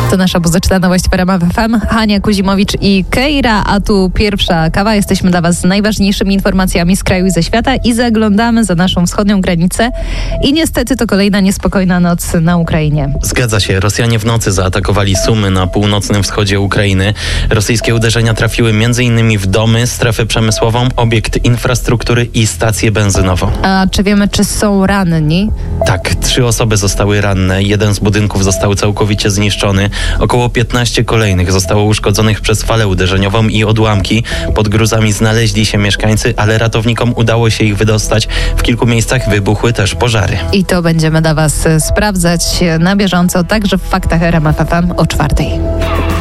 To nasza muzyczna nowość w RMF FM. Hania Kuzimowicz i Keira, a tu pierwsza kawa. Jesteśmy dla Was z najważniejszymi informacjami z kraju i ze świata i zaglądamy za naszą wschodnią granicę. I niestety to kolejna niespokojna noc na Ukrainie. Zgadza się. Rosjanie w nocy zaatakowali Sumy na północnym wschodzie Ukrainy. Rosyjskie uderzenia trafiły m.in. w domy, strefę przemysłową, obiekt infrastruktury i stację benzynową. A czy wiemy, czy są ranni? Tak, 3 osoby zostały ranne. Jeden z budynków został całkowicie zniszczony. Około 15 kolejnych zostało uszkodzonych przez falę uderzeniową i odłamki. Pod gruzami znaleźli się mieszkańcy, ale ratownikom udało się ich wydostać. W kilku miejscach wybuchły też pożary. I to będziemy dla Was sprawdzać na bieżąco, także w Faktach RMF FM o 4:00.